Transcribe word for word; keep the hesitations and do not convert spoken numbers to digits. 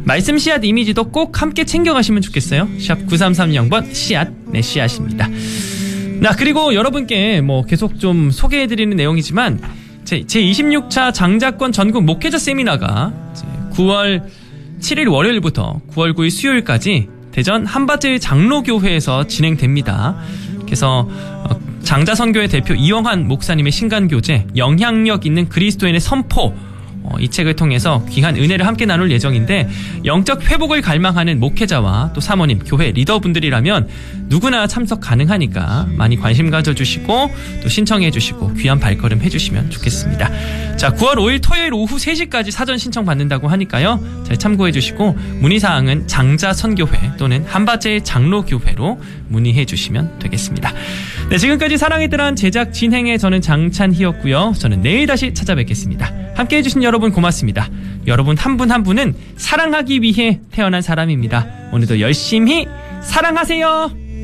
말씀 씨앗 이미지도 꼭 함께 챙겨가시면 좋겠어요. 샵 구삼삼영 번 씨앗, 네, 씨앗입니다. 나 그리고 여러분께 뭐 계속 좀 소개해드리는 내용이지만 제, 제이십육 차 장자권 전국 목회자 세미나가 구월 칠일 월요일부터 구월 구일 수요일까지 대전 한밭의 장로교회에서 진행됩니다. 그래서 장자선교회 대표 이영환 목사님의 신간교재 영향력 있는 그리스도인의 선포, 어, 이 책을 통해서 귀한 은혜를 함께 나눌 예정인데, 영적 회복을 갈망하는 목회자와 또 사모님, 교회 리더분들이라면 누구나 참석 가능하니까 많이 관심 가져주시고 또 신청해 주시고 귀한 발걸음 해주시면 좋겠습니다. 자, 구월 오일 토요일 오후 세 시까지 사전 신청 받는다고 하니까요, 잘 참고해 주시고 문의사항은 장자선교회 또는 한밭의 장로교회로 문의해 주시면 되겠습니다. 네, 지금까지 사랑의 뜨란 제작 진행의 저는 장찬희였고요. 저는 내일 다시 찾아뵙겠습니다. 함께해 주신 여러분 고맙습니다. 여러분 한 분 한 분은 사랑하기 위해 태어난 사람입니다. 오늘도 열심히 사랑하세요.